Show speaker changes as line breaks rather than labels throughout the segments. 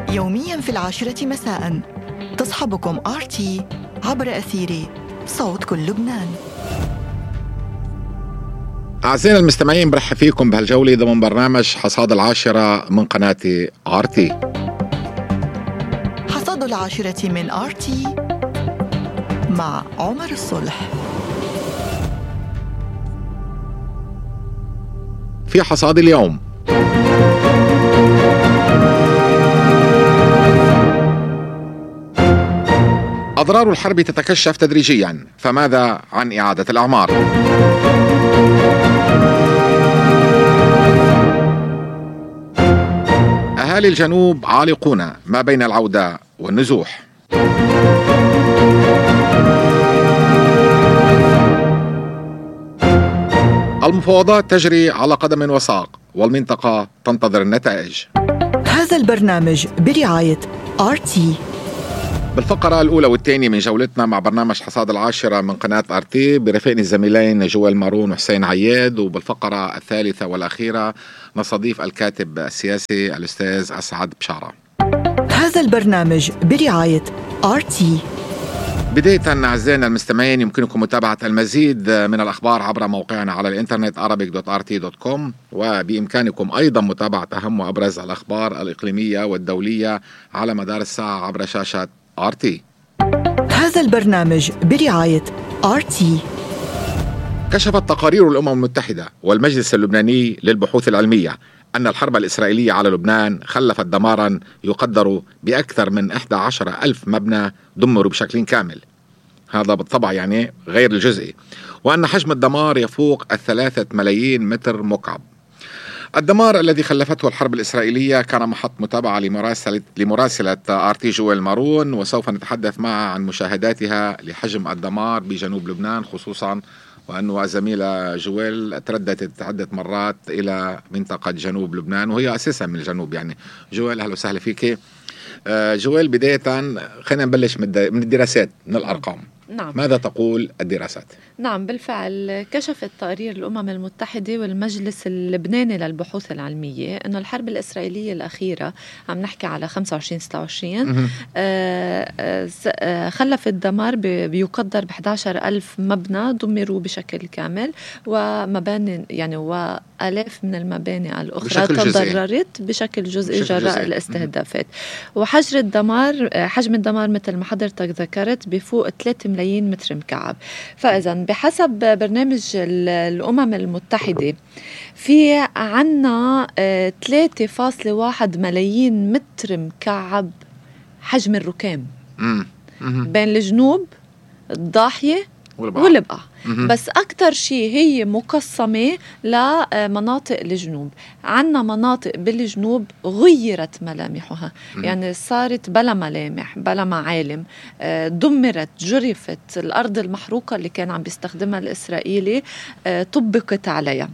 يومياً في 10 مساءً تصحبكم RT عبر أثير صوت كل لبنان.
أعزائنا المستمعين، برحب فيكم بهالجولة ضمن برنامج حصاد 10 من قناة RT.
حصاد 10 من RT مع عمر الصلح.
في حصاد اليوم: أضرار الحرب تتكشف تدريجيا، فماذا عن إعادة الأعمار؟ أهالي الجنوب عالقون ما بين العودة والنزوح. المفاوضات تجري على قدم وساق والمنطقة تنتظر النتائج.
هذا البرنامج برعاية RT.
بالفقرة الأولى والثانية من جولتنا مع برنامج حصاد 10 من قناة RT برفقني الزميلين جوال مارون وحسين عياد، وبالفقرة الثالثة والأخيرة نستضيف الكاتب السياسي الأستاذ أسعد بشارة.
هذا البرنامج برعاية RT.
بداية أعزائنا المستمعين، يمكنكم متابعة المزيد من الأخبار عبر موقعنا على الإنترنت arabic.rt.com، وبإمكانكم أيضا متابعة أهم وأبرز الأخبار الإقليمية والدولية على مدار الساعة عبر شاشة RT.
هذا البرنامج برعاية RT.
كشفت تقارير الأمم المتحدة والمجلس اللبناني للبحوث العلمية أن الحرب الإسرائيلية على لبنان خلفت دمارا يقدر بأكثر من 11,000 مبنى دمروا بشكل كامل، هذا بالطبع يعني غير الجزئي، وأن حجم الدمار يفوق 3 ملايين متر مكعب. الدمار الذي خلفته الحرب الإسرائيلية كان محط متابعة لمراسلة RT جوال مارون، وسوف نتحدث معها عن مشاهداتها لحجم الدمار بجنوب لبنان، خصوصا وأنه الزميلة جوال ترددت عدة مرات إلى منطقة جنوب لبنان وهي أساسا من الجنوب. يعني جوال، أهلا وسهلا فيك. جوال، بداية خلينا نبلش من الدراسات، من الأرقام.
نعم.
ماذا تقول الدراسات؟
نعم، بالفعل كشفت تقارير الأمم المتحدة والمجلس اللبناني للبحوث العلمية أن الحرب الإسرائيلية الأخيرة، عم نحكي على 25-26، خلفت دمار بيقدر ب11,000 مبنى دمروا بشكل كامل، ومباني يعني وآلاف من المباني الأخرى تضررت بشكل جزئي جراء الاستهدافات. وحجم الدمار مثل ما حضرتك ذكرت بفوق 3 ملايين متر مكعب. فإذا بحسب برنامج الأمم المتحدة في عنا 3.1 ملايين متر مكعب حجم الركام بين الجنوب، الضاحية والبقعة. بس أكتر شيء هي مقسمة لمناطق الجنوب. عنا مناطق بالجنوب غيرت ملامحها، يعني صارت بلا ملامح بلا معالم، دمرت، جرفت. الأرض المحروقة اللي كان عم بيستخدمها الإسرائيلي طبقت عليها.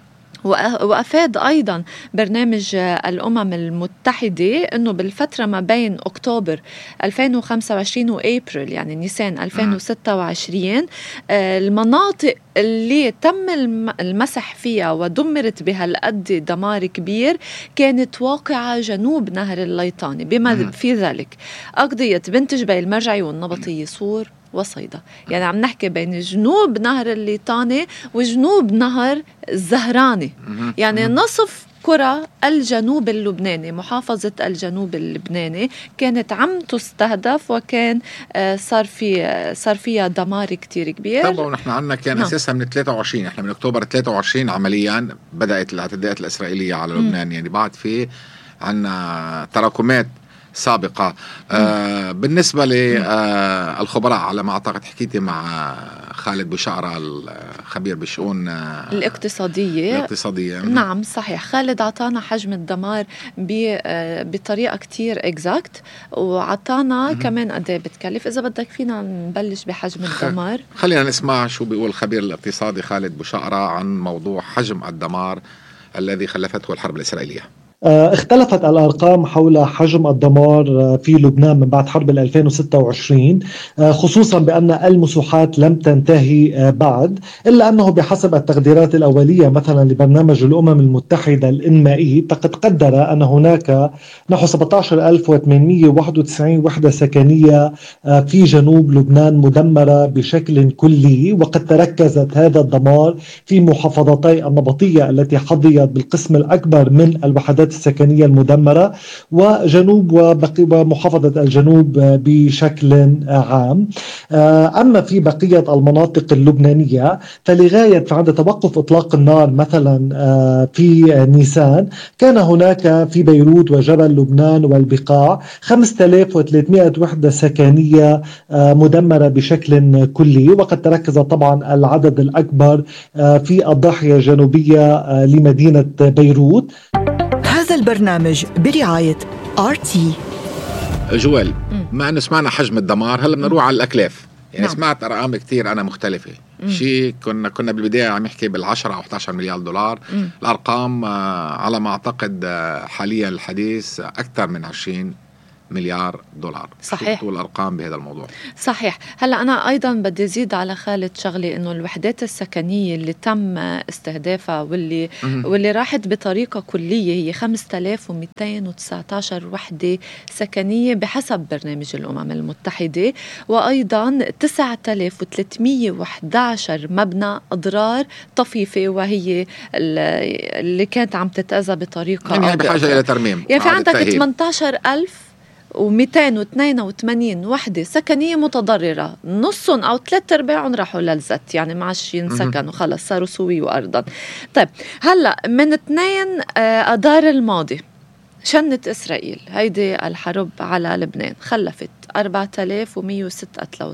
وأفاد أيضا برنامج الأمم المتحدة أنه بالفترة ما بين أكتوبر 2025 وأبريل يعني نيسان 2026 المناطق اللي تم المسح فيها ودمرت بهالقد دمار كبير كانت واقعة جنوب نهر الليطاني، بما في ذلك أقضية بنت جبيل، المرجعي والنبطية، صور وصيدا. يعني عم نحكي بين جنوب نهر الليطاني وجنوب نهر الزهراني، يعني نصف كرة الجنوب اللبناني، محافظة الجنوب اللبناني كانت عم تستهدف، وكان صار فيها دمار كتير كبير.
طبعا نحن عنا كان أساسها من 23، احنا من أكتوبر 23 عمليا بدأت الاعتداءات الإسرائيلية على لبنان، يعني بعد في عنا تراكمات سابقة. بالنسبة للخبراء، على ما أعتقد حكيتي مع خالد بشارة الخبير بالشؤون الاقتصادية.
نعم صحيح، خالد عطانا حجم الدمار بطريقة كتير اكزاكت، وعطانا كمان قد ايه بتكلف. إذا بدك فينا نبلش بحجم الدمار.
خلينا نسمع شو بيقول الخبير الاقتصادي خالد بشارة عن موضوع حجم الدمار الذي خلفته الحرب الإسرائيلية.
اختلفت الأرقام حول حجم الدمار في لبنان من بعد حرب 2026، خصوصا بأن المساحات لم تنتهي بعد، إلا أنه بحسب التقديرات الأولية مثلا لبرنامج الأمم المتحدة الإنمائي فقد قدر أن هناك نحو 17891 وحدة سكنية في جنوب لبنان مدمرة بشكل كلي، وقد تركزت هذا الدمار في محافظتي النبطية التي حظيت بالقسم الأكبر من الوحدات السكنية المدمرة، وجنوب ومحافظة الجنوب بشكل عام. أما في بقية المناطق اللبنانية فلغاية عند توقف إطلاق النار مثلا في نيسان كان هناك في بيروت وجبل لبنان والبقاع 5300 وحدة سكنية مدمرة بشكل كلي، وقد تركز طبعا العدد الأكبر في الضاحية الجنوبية لمدينة بيروت.
هذا البرنامج برعاية RT.
جوال، ما أنه سمعنا حجم الدمار، هلا بنروح على الأكلاف. يعني
نعم.
سمعت أرقام كتير أنا مختلفة. شيء كنا بالبداية عم يحكي بال10 أو 11 مليار دولار. الأرقام على ما أعتقد حاليا الحديث أكثر من 20 مليار دولار.
صحيح.
شو الأرقام بهذا الموضوع؟
صحيح. هلأ أنا أيضا بدي زيد على خالد شغلي إنه الوحدات السكنية اللي تم استهدافها واللي راحت بطريقة كلية هي 5219 وحدة سكنية بحسب برنامج الأمم المتحدة، وأيضا 9311 مبنى أضرار طفيفة وهي اللي كانت عم تتأذى بطريقة
يعني بحاجة إلى ترميم.
يعني في عندك 18,282 وحدة سكنية متضررة، نصهم أو 3/4 راحوا للزت، يعني ما عادش ينسكنوا، خلص صاروا سوي وأرضا. طيب هلأ من 2 أدار الماضي شنت إسرائيل هيدي الحرب على لبنان، خلفت 4106 قتلى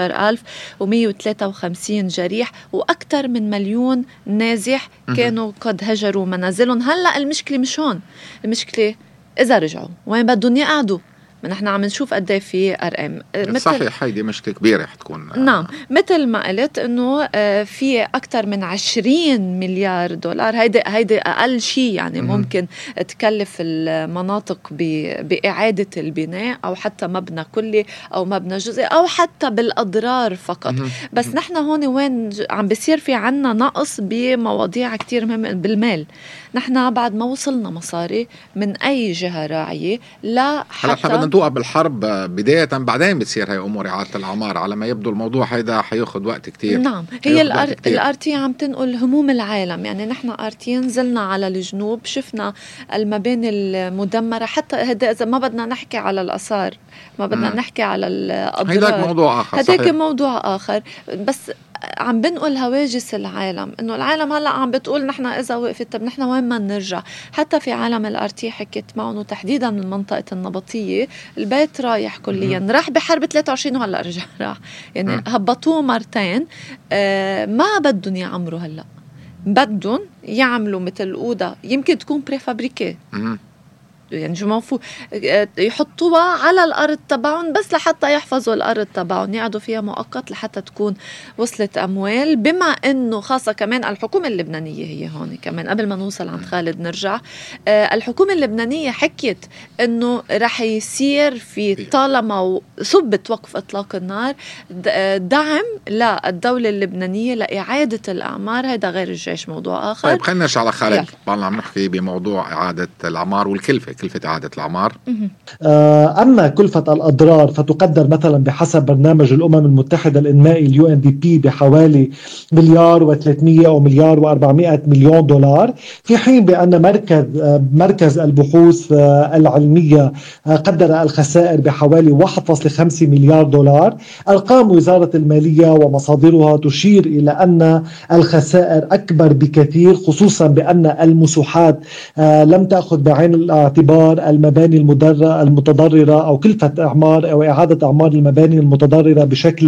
و12153 جريح وأكثر من 1,000,000 نازح كانوا قد هجروا منازلهم. هلأ المشكلة مش هون، المشكلة إذا رجعوا وين بدهم يقعدوا. ما نحن عم نشوف قد ايه في ارقام.
صحيح، هيدي مشكله كبيره حتكون.
نعم، مثل ما قلت انه في اكثر من 20 مليار دولار. هيدي اقل شيء يعني ممكن تكلف المناطق باعاده البناء، او حتى مبنى كلي او مبنى جزئي او حتى بالاضرار فقط. بس نحن هون وين عم بيصير في عنا نقص بمواضيع كتير مهمه بالمال. نحن بعد ما وصلنا مصاري من اي جهه راعيه لا حتى
بدنا نتوقف بالحرب بداية، بعدين بتصير هاي أمور إعادة الأعمار. على ما يبدو الموضوع هيدا حياخد وقت كتير.
نعم، هي الارتي عم تنقل هموم العالم. يعني نحن ارتي نزلنا على الجنوب، شفنا المباني المدمرة، حتى هذا إذا ما بدنا نحكي على الآثار، ما بدنا نحكي على الأضرار،
هيداك موضوع آخر.
هذاك موضوع آخر. بس عم بنقول هواجس العالم، انه العالم هلا عم بتقول نحن اذا وقفت طب نحن وين ما نرجع. حتى في عالم الارتي حكيت معهم وتحديدا من منطقه النبطيه، البيت رايح كليا، راح بحرب 23 وهلا رجع راح، يعني هبطوه مرتين. ما بدهم يعمروا، هلا بدهم يعملوا مثل اوضه يمكن تكون بريفابريكي، يعني شو مفهوم، يحطوها على الأرض تبعهم بس لحتى يحفظوا الأرض تبعهم، يقعدوا فيها مؤقت لحتى تكون وصلت أموال. بما أنه خاصة كمان الحكومة اللبنانية هي هون كمان قبل ما نوصل عند خالد نرجع، الحكومة اللبنانية حكيت أنه رح يصير في طالما صبت وقف إطلاق النار دعم للدولة اللبنانية لإعادة الأعمار. هذا غير الجيش موضوع آخر.
طيب خلينا نرجع على خالد. بعدنا عم نحكي بموضوع إعادة الأعمار والكلفة، كلفة إعادة الأعمار.
أما كلفة الأضرار فتقدر مثلا بحسب برنامج الأمم المتحدة الإنمائي UNDP بحوالي 1,300,000,000 أو 1,400,000,000 دولار، في حين بأن مركز البحوث العلمية قدر الخسائر بحوالي 1.5 مليار دولار. أرقام وزارة المالية ومصادرها تشير إلى أن الخسائر أكبر بكثير، خصوصا بأن المساحات لم تأخذ بعين الاعتبار إعمار المباني المتضررة أو كلفة إعمار أو إعادة إعمار المباني المتضررة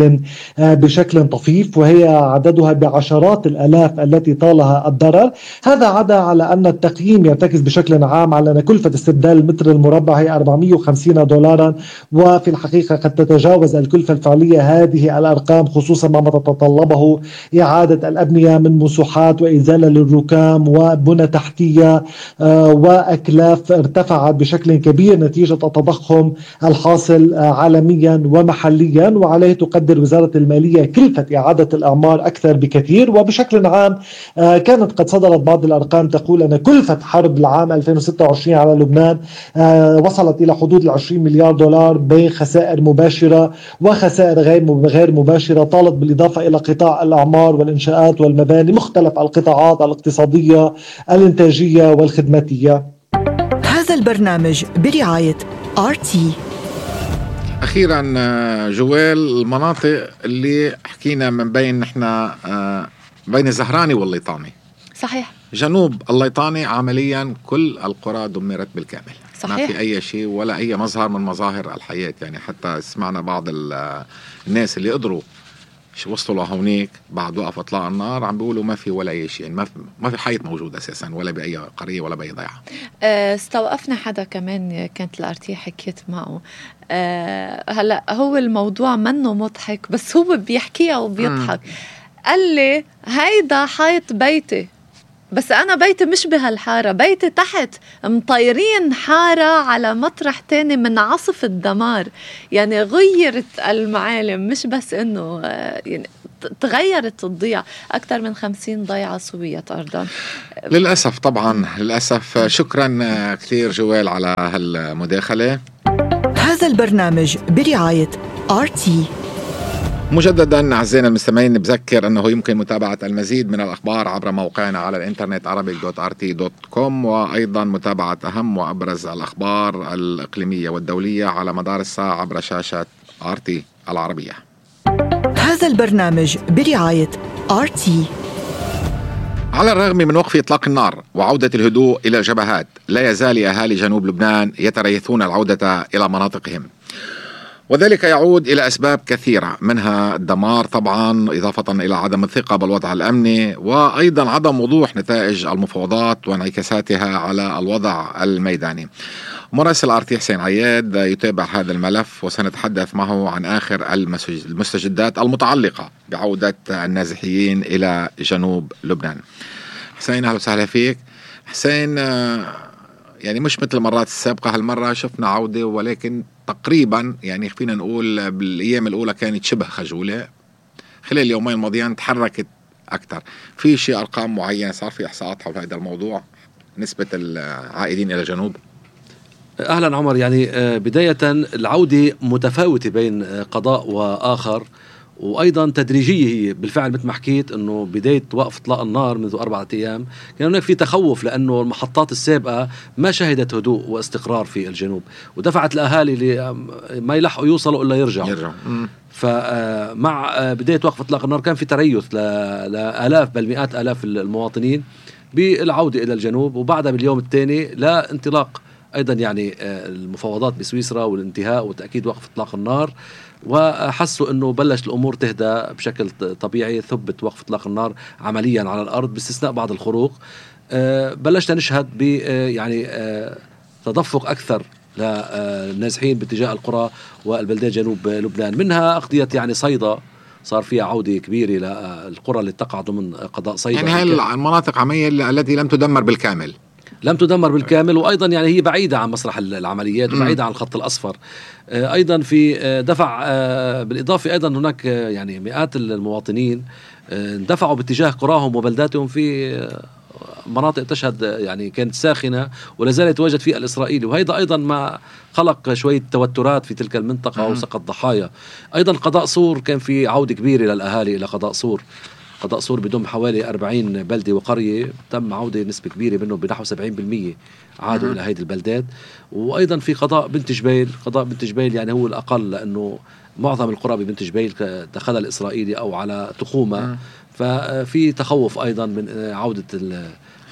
بشكل طفيف، وهي عددها بعشرات الآلاف التي طالها الضرر. هذا عدا على أن التقييم يرتكز بشكل عام على أن كلفة استبدال المتر المربع هي $450، وفي الحقيقة قد تتجاوز الكلفة الفعلية هذه الأرقام، خصوصا ما تتطلبه إعادة الأبنية من مسوحات وإزالة للركام وبنى تحتية وأكلاف ارتفعت بشكل كبير نتيجة التضخم الحاصل عالميا ومحليا. وعليه تقدر وزارة المالية كلفة إعادة الأعمار أكثر بكثير. وبشكل عام كانت قد صدرت بعض الأرقام تقول أن كلفة حرب العام 2026 على لبنان وصلت إلى حدود $20 مليار بخسائر مباشرة وخسائر غير مباشرة، طالت بالإضافة إلى قطاع الأعمار والإنشاءات والمباني مختلف القطاعات الاقتصادية الإنتاجية والخدماتية.
هذا البرنامج برعاية RT.
أخيرا جويل، المناطق اللي حكينا من بين نحن بين الزهراني والليطاني.
صحيح.
جنوب الليطاني عمليا كل القرى دمرت بالكامل.
صحيح.
ما في أي شيء ولا أي مظهر من مظاهر الحياة. يعني حتى سمعنا بعض الناس اللي قدروا وصلوا لهونيك بعد وقف إطلاق النار عم بيقولوا ما في ولا أي شيء، ما في حيط موجود أساسا ولا بأي قرية ولا بأي ضيعة.
استوقفنا حدا كمان كانت الأرتي حكيت معه. هلا هو الموضوع منه مضحك بس هو بيحكيها وبيضحك. قال لي هيدا حيط بيتي، بس أنا بيتي مش بهالحارة، بيتي تحت، مطيرين حارة على مطرح تاني من عصف الدمار. يعني غيرت المعالم، مش بس إنه يعني تغيرت الضيعة. أكثر من 50 ضيعة سويت أرضا
للأسف. طبعا للأسف. شكرا كثير جويل على هالمداخلة.
هذا البرنامج برعاية RT.
مجددا أعزائنا المستمعين بذكر أنه يمكن متابعة المزيد من الأخبار عبر موقعنا على الإنترنت arabic.rt.com، وأيضا متابعة أهم وأبرز الأخبار الإقليمية والدولية على مدار الساعة عبر شاشة RT العربية.
هذا البرنامج برعاية RT.
على الرغم من وقف إطلاق النار وعودة الهدوء إلى الجبهات، لا يزال أهالي جنوب لبنان يتريثون العودة إلى مناطقهم، وذلك يعود إلى أسباب كثيرة، منها الدمار طبعا، إضافة إلى عدم الثقة بالوضع الأمني، وأيضا عدم وضوح نتائج المفاوضات وانعكاساتها على الوضع الميداني. مراسل RT حسين عياد يتابع هذا الملف، وسنتحدث معه عن آخر المستجدات المتعلقة بعودة النازحين إلى جنوب لبنان. حسين، أهلا وسهلا فيك. حسين، يعني مش مثل المرات السابقة، هالمرة شفنا عودة، ولكن تقريبا يعني فينا نقول بالأيام الأولى كانت شبه خجولة. خلال اليومين الماضيين تحركت أكثر. في شيء أرقام معينة صار في إحصاءات حول هذا الموضوع، نسبة العائدين إلى الجنوب؟
أهلا عمر. يعني بداية العودة متفاوتة بين قضاء وآخر، وأيضا تدريجية. هي بالفعل مثل ما حكيت أنه بداية وقف إطلاق النار منذ 4 أيام كان هناك في تخوف، لأنه المحطات السابقة ما شهدت هدوء واستقرار في الجنوب، ودفعت الأهالي ما يلحقوا يوصلوا إلا يرجعوا. فمع بداية وقف إطلاق النار كان في تريث لآلاف بل مئات آلاف المواطنين بالعودة إلى الجنوب، وبعدها باليوم الثاني لا انطلاق أيضا يعني المفاوضات بسويسرا والانتهاء وتأكيد وقف إطلاق النار، وحسوا أنه بلش الأمور تهدى بشكل طبيعي. ثبت وقف إطلاق النار عمليا على الأرض باستثناء بعض الخروق. بلشنا نشهد يعني تدفق أكثر للنازحين باتجاه القرى والبلدات جنوب لبنان، منها أقضية يعني صيدا صار فيها عودة كبيرة للقرى اللي تقع ضمن قضاء صيدا.
يعني هاي المناطق عمية التي لم تدمر بالكامل،
وأيضا يعني هي بعيدة عن مسرح العمليات وبعيدة عن الخط الأصفر. أيضا في دفع بالإضافة أيضا هناك يعني مئات المواطنين دفعوا باتجاه قراهم وبلداتهم في مناطق تشهد يعني كانت ساخنة ولا زال يتواجد فيها الإسرائيلي، وهذا أيضا ما خلق شوية توترات في تلك المنطقة وسقط ضحايا. أيضا قضاء صور كان في عودة كبيرة للأهالي إلى قضاء صور. قضاء صور بضم حوالي 40 بلدة وقرية، تم عودة نسبة كبيرة منهم بنحو 70% عادوا إلى هذه البلدات. وأيضا في قضاء بنت جبيل يعني هو الأقل، لأنه معظم القرى ببنت جبيل دخلها الإسرائيلي أو على تخومة. ففي تخوف أيضا من عودة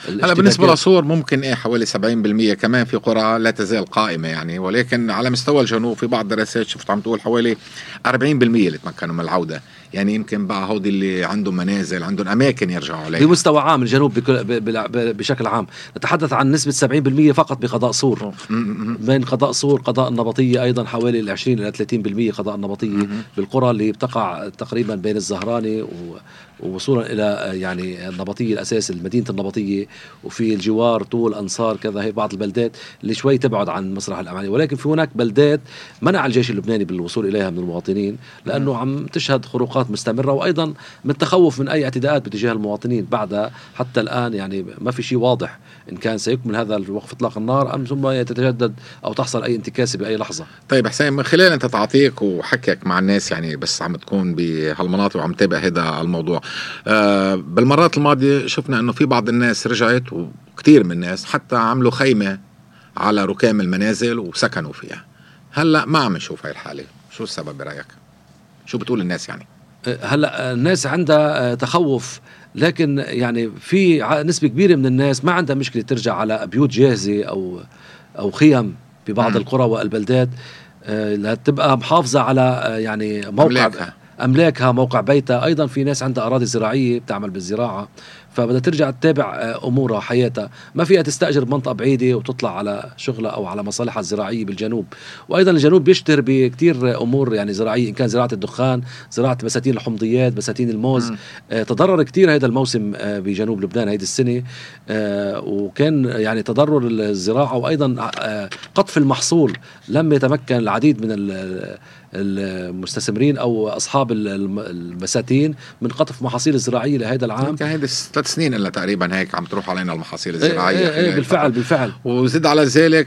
هلا بالنسبة لصور ممكن حوالي 70% كمان في قرى لا تزال قائمة يعني، ولكن على مستوى الجنوب في بعض الدراسات شفت عم تقول حوالي 40% اللي تمكنوا من العودة. يعني يمكن بقى هودي اللي عندهم منازل عندهم أماكن يرجعوا عليها.
بمستوى عام الجنوب بشكل عام نتحدث عن نسبة 70% فقط بقضاء صور. بين قضاء صور قضاء النبطية أيضا حوالي 20 إلى 30% قضاء النبطية بالقرى اللي بتقع تقريبا بين الزهراني ووصولا إلى يعني النبطية الأساس المدينة النبطية، وفي الجوار طول أنصار كذا. هي بعض البلدات اللي شوي تبعد عن مسرح الأعمال، ولكن في هناك بلدات منع الجيش اللبناني بالوصول إليها من المواطنين لأنه عم تشهد خروقات مستمرة، وأيضا من التخوف من أي اعتداءات باتجاه المواطنين بعد حتى الآن. يعني ما في شيء واضح إن كان سيكمل هذا الوقف إطلاق النار أم ثم يتجدد أو تحصل أي انتكاسة بأي لحظة.
طيب حسين، من خلال أنت تعطيك وحكيك مع الناس يعني بس عم تكون بهالمناطق وعم تتابع هذا الموضوع، بالمرات الماضية شفنا أنه في بعض الناس رجعت وكتير من الناس حتى عملوا خيمة على ركام المنازل وسكنوا فيها. هلأ ما عم نشوف هاي الحالة، شو السبب برأيك؟ شو بتقول الناس يعني؟
هلأ الناس عندها تخوف، لكن يعني في نسبة كبيرة من الناس ما عندها مشكلة ترجع على بيوت جاهزة أو خيم في بعض القرى والبلدات تبقى محافظة على يعني موقع أملاكها موقع بيتها. أيضا في ناس عندها أراضي زراعية بتعمل بالزراعة، فبدها ترجع تتابع أمورها حياتها، ما فيها تستأجر بمنطقة بعيدة وتطلع على شغلة أو على مصالحها الزراعية بالجنوب. وأيضا الجنوب بيشتهر بكتير أمور يعني زراعية، إن كان زراعة الدخان، زراعة بساتين الحمضيات، بساتين الموز. تضرر كتير هذا الموسم بجنوب لبنان هيدي السنة، وكان يعني تضرر الزراعة وأيضا قطف المحصول. لم يتمكن العديد من المستثمرين أو أصحاب البساتين من قطف محاصيل الزراعية لهذا العام.
كان هيدا 3 سنين إلا تقريبا هيك عم تروح علينا المحاصيل الزراعية.
بالفعل.
وزد على ذلك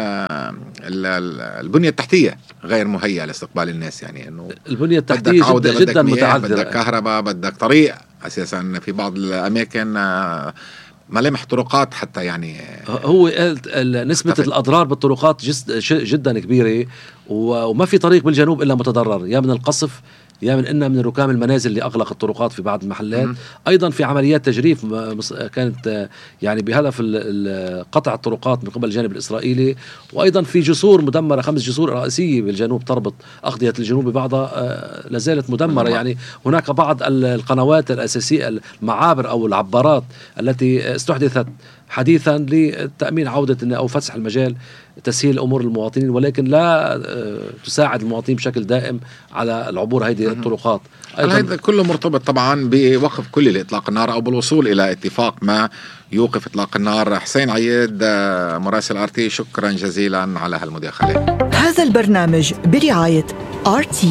البنية التحتية غير مهيئة لاستقبال الناس، يعني إنه
البنية التحتية جدا متعذرة،
بدك كهرباء، بدك طريق أساسا في بعض الأماكن ملامح طرقات حتى يعني
هو نسبة الأضرار بالطرقات جدا كبيرة، وما في طريق بالجنوب إلا متضرر، يا من القصف يا من ركام المنازل اللي أغلق الطرقات في بعض المحلات. أيضا في عمليات تجريف كانت يعني بهدف قطع الطرقات من قبل الجانب الإسرائيلي. وأيضا في جسور مدمرة، 5 جسور رئيسية بالجنوب تربط أقضية الجنوب ببعضها لازالت مدمرة. يعني هناك بعض القنوات الأساسية المعابر أو العبارات التي استحدثت حديثا لتأمين عودة أو فتح المجال تسهيل أمور المواطنين، ولكن لا تساعد المواطنين بشكل دائم على العبور هذه الطرقات.
هذا كله مرتبط طبعا بوقف كلي لإطلاق النار أو بالوصول إلى اتفاق ما يوقف إطلاق النار. حسين عياد مراسل RT، شكرا جزيلا على هالمداخلة.
هذا البرنامج برعاية RT.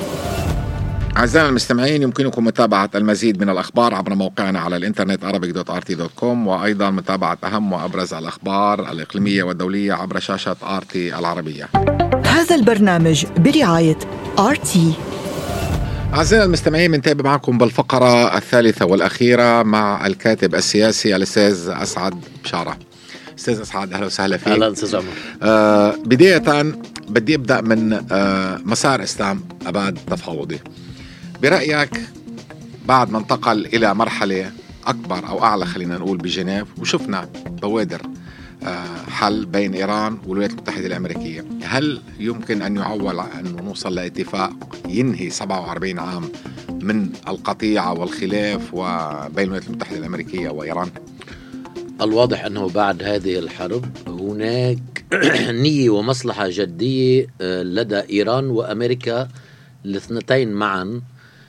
أعزائنا المستمعين، يمكنكم متابعة المزيد من الأخبار عبر موقعنا على الإنترنت arabic.rt.com، وأيضا متابعة أهم وأبرز الأخبار الإقليمية والدولية عبر شاشة RT العربية.
هذا البرنامج برعاية RT.
أعزائنا المستمعين، بنتابع معكم بالفقرة الثالثة والأخيرة مع الكاتب السياسي الأستاذ أسعد بشارة. أستاذ أسعد، أهلا وسهلا فيك.
أهلا أستاذ عمر.
بداية بدي أبدأ من مسار إسلام أباد تفاوضي. برأيك بعد ما انتقل إلى مرحلة أكبر أو أعلى خلينا نقول بجنيف، وشفنا بوادر حل بين إيران والولايات المتحدة الأمريكية، هل يمكن أن يعول أن نوصل لاتفاق ينهي 47 عام من القطيعة والخلاف وبين الولايات المتحدة الأمريكية وإيران؟
الواضح أنه بعد هذه الحرب هناك نية ومصلحة جدية لدى إيران وأمريكا الاثنتين معا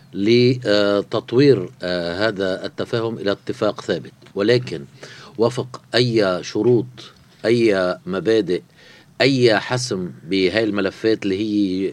لتطوير هذا التفاهم إلى اتفاق ثابت، ولكن وفق أي شروط، أي مبادئ، أي حسم بهاي الملفات اللي هي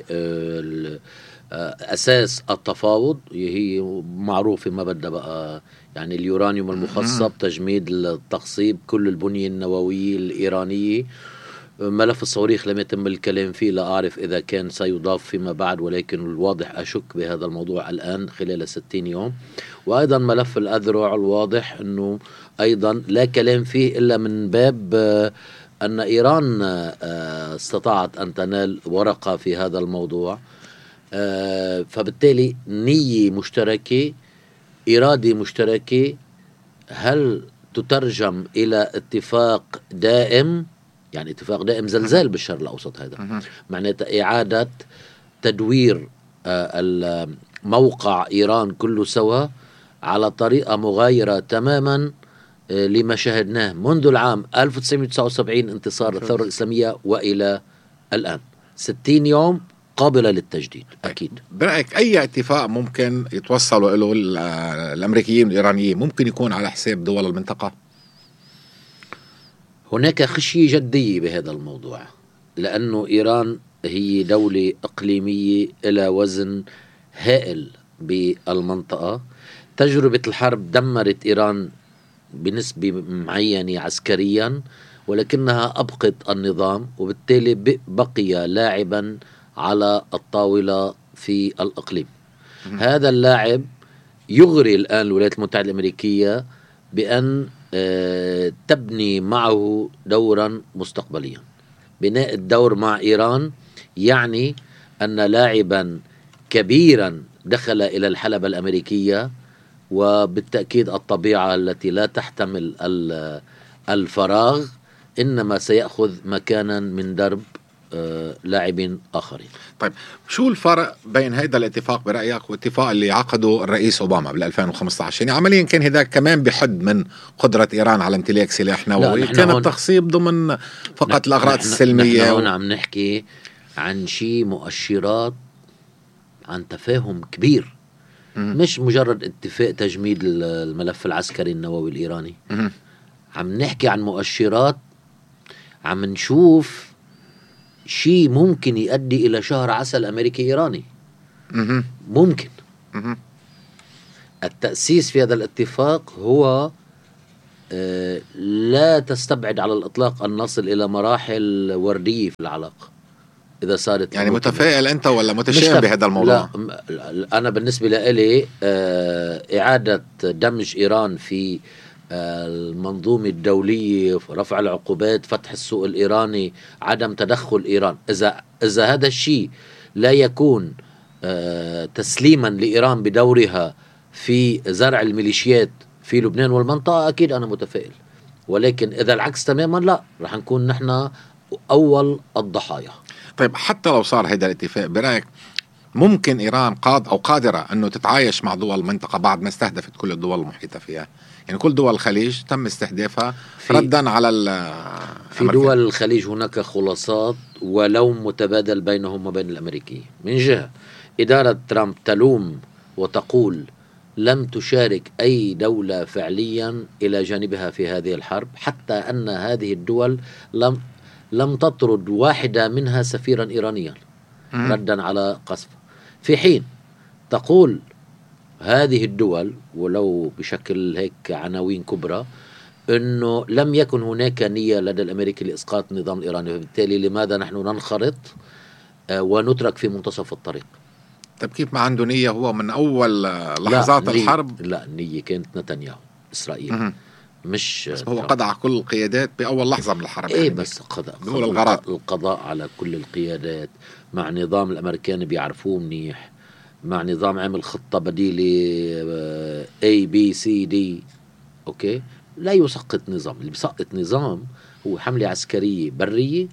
أساس التفاوض. هي معروفة، ما بدها بقى يعني اليورانيوم المخصب، تجميد التخصيب، كل البنية النووية الإيرانية. ملف الصواريخ لم يتم الكلام فيه، لا أعرف إذا كان سيضاف فيما بعد، ولكن الواضح أشك بهذا الموضوع الآن خلال 60 يوم. وأيضا ملف الأذرع الواضح أنه أيضا لا كلام فيه إلا من باب أن إيران استطاعت أن تنال ورقة في هذا الموضوع. فبالتالي نية مشتركة، إرادة مشتركة. هل تترجم إلى اتفاق دائم، يعني اتفاق دائم زلزال بالشرق الأوسط، هذا معناته إعادة تدوير موقع إيران كله سوا على طريقة مغايرة تماما لما شاهدناه منذ العام 1979 انتصار الثورة الإسلامية وإلى الآن. 60 يوم قابلة للتجديد. أكيد.
برأيك أي اتفاق ممكن يتوصلوا له الأمريكيين والإيرانيين ممكن يكون على حساب دول المنطقة؟
هناك خشية جدية بهذا الموضوع، لأنه إيران هي دولة إقليمية إلى وزن هائل بالمنطقة. تجربة الحرب دمرت إيران بنسبة معينة عسكريا، ولكنها أبقت النظام، وبالتالي بقي لاعبا على الطاولة في الإقليم. هذا اللاعب يغري الآن الولايات المتحدة الأمريكية بأن تبني معه دورا مستقبليا. بناء الدور مع إيران يعني أن لاعبا كبيرا دخل إلى الحلبة الأمريكية، وبالتأكيد الطبيعة التي لا تحتمل الفراغ إنما سيأخذ مكانا من درب لاعبين آخرين.
طيب شو الفرق بين هذا الاتفاق برأيك والاتفاق اللي عقده الرئيس أوباما بال2015؟ يعني عمليا كان هذا كمان بحد من قدرة إيران على امتلاك سلاح نووي، كان التخصيب ضمن فقط الأغراض السلمية.
نحن هون عم نحكي عن شيء مؤشرات عن تفاهم كبير، مش مجرد اتفاق تجميد الملف العسكري النووي الإيراني. عم نحكي عن مؤشرات، عم نشوف شيء ممكن يؤدي إلى شهر عسل أمريكي إيراني. ممكن. التأسيس في هذا الاتفاق هو لا تستبعد على الإطلاق أن نصل إلى مراحل وردية في العلاقة إذا صارت.
يعني متفائل أنت ولا متشائم بهذا الموضوع؟
لا، أنا بالنسبة لي إعادة دمج إيران في المنظومة الدولية، رفع العقوبات، فتح السوق الإيراني، عدم تدخل إيران، إذا هذا الشيء لا يكون تسليما لإيران بدورها في زرع الميليشيات في لبنان والمنطقة، أكيد أنا متفائل. ولكن إذا العكس تماما لا، رح نكون نحن أول الضحايا.
طيب حتى لو صار هذا الاتفاق برأيك ممكن إيران قادرة أنه تتعايش مع دول المنطقة بعد ما استهدفت كل الدول المحيطة فيها؟ يعني كل دول الخليج تم استهدافها ردا على
في دول الخليج هناك خلاصات ولوم متبادل بينهم وبين الأمريكيين. من جهة إدارة ترامب تلوم وتقول لم تشارك أي دولة فعليا إلى جانبها في هذه الحرب، حتى أن هذه الدول لم تطرد واحدة منها سفيرا إيرانيا ردا على قصف. في حين تقول هذه الدول ولو بشكل هيك عناوين كبرى أنه لم يكن هناك نية لدى الأمريكي لإسقاط النظام الإيراني، وبالتالي لماذا نحن ننخرط ونترك في منتصف الطريق؟
طيب كيف ما عنده نية هو من أول لحظات الحرب؟
لا، النية كانت نتنياهو إسرائيل. مش
هو قضى كل القيادات بأول لحظة من الحرب.
إيه يعني بس القضاء على كل القيادات مع نظام الأمريكان بيعرفوه منيح، مع نظام عمل خطة بديلة ABCD. أوكي، لا يسقط نظام. اللي بيسقط نظام هو حملة عسكرية برية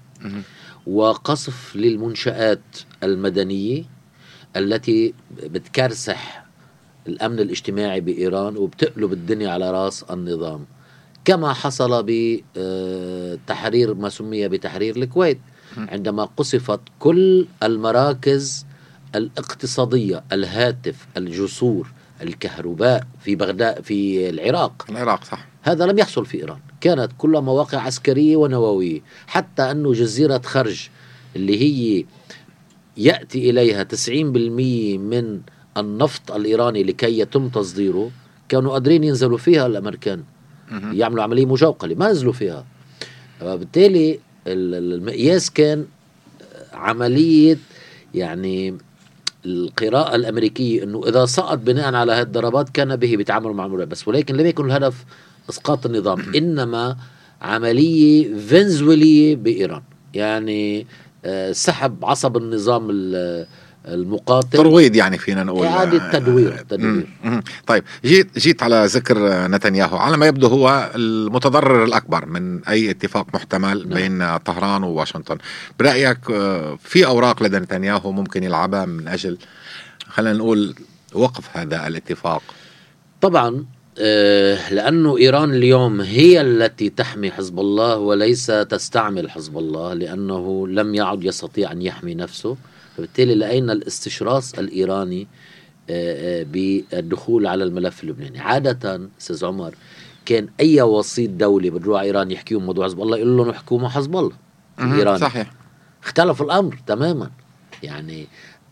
وقصف للمنشآت المدنية التي بتكرسح الأمن الاجتماعي بإيران وبتقلب الدنيا على رأس النظام، كما حصل بتحرير ما سمي بتحرير الكويت عندما قصفت كل المراكز الاقتصادية، الهاتف، الجسور، الكهرباء في بغداد في العراق
صح.
هذا لم يحصل في إيران، كانت كلها مواقع عسكرية ونووية. حتى أنه جزيرة خرج اللي هي يأتي إليها 90% من النفط الإيراني لكي يتم تصديره، كانوا قادرين ينزلوا فيها الأمريكان يعملوا عملية مجاوقة، ما نزلوا فيها. وبالتالي المقياس كان عملية، يعني القراءة الأمريكية أنه إذا سقط بناء على هذه الضربات كان به بيتعاملوا مع المرة بس، ولكن لم يكن الهدف إسقاط النظام، إنما عملية فنزويلية بإيران، يعني سحب عصب النظام المقاتل،
ترويض يعني فينا نقول،
إعادة تدوير.
طيب جيت على ذكر نتنياهو، على ما يبدو هو المتضرر الأكبر من أي اتفاق محتمل بين طهران وواشنطن. برأيك في أوراق لدى نتنياهو ممكن يلعبها من أجل خلينا نقول وقف هذا الاتفاق؟
طبعا لأنه إيران اليوم هي التي تحمي حزب الله وليس تستعمل حزب الله، لأنه لم يعد يستطيع أن يحمي نفسه. فبالتالي لقينا الاستشراس الإيراني بالدخول على الملف اللبناني. عادة أستاذ عمر كان أي وسيط دولي بده إيران يحكيهم موضوع حزب الله يقول لهم احكوا مع حزب الله الإيراني.
صحيح.
اختلف الأمر تماما. يعني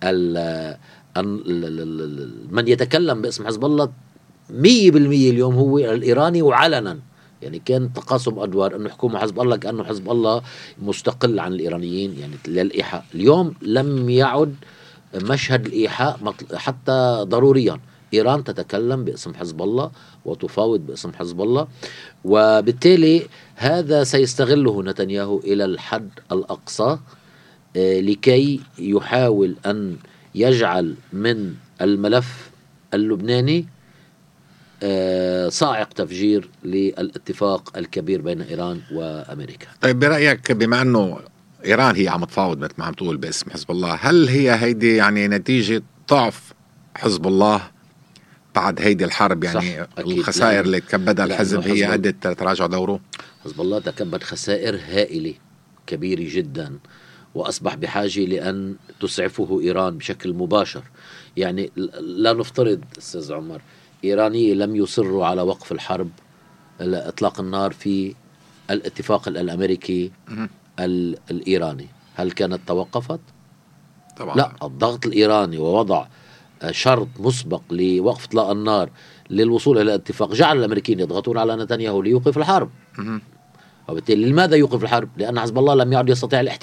من يتكلم باسم حزب الله 100% اليوم هو الإيراني، وعلنا يعني كان تقاسم أدوار أنه يحكوا مع حزب الله كأنه حزب الله مستقل عن الإيرانيين يعني للإيحاء. اليوم لم يعد مشهد الإيحاء حتى ضروريا. إيران تتكلم باسم حزب الله وتفاوض باسم حزب الله، وبالتالي هذا سيستغله نتنياهو إلى الحد الأقصى لكي يحاول أن يجعل من الملف اللبناني صاعق تفجير للاتفاق الكبير بين إيران وأمريكا.
طيب برأيك بما أنه إيران هي عم تفاوض مثل ما عم تقول باسم حزب الله، هل هي هيدي يعني نتيجة ضعف حزب الله بعد هيدي الحرب؟ يعني الخسائر اللي تكبدها الحزب هي أدت تراجع دوره؟
حزب الله تكبد خسائر هائلة كبيرة جدا، وأصبح بحاجة لأن تسعفه إيران بشكل مباشر. يعني لا نفترض أستاذ عمر إيراني لم يصروا على وقف الحرب إطلاق النار في الاتفاق الأمريكي الإيراني، هل كانت توقفت؟
طبعا
لا. الضغط الإيراني ووضع شرط مسبق لوقف إطلاق النار للوصول إلى اتفاق جعل الأمريكيين يضغطون على نتنياهو ليوقف الحرب. وبالتالي لماذا يوقف الحرب؟ لأن حزب الله لم يعد يستطيع الاحتلال.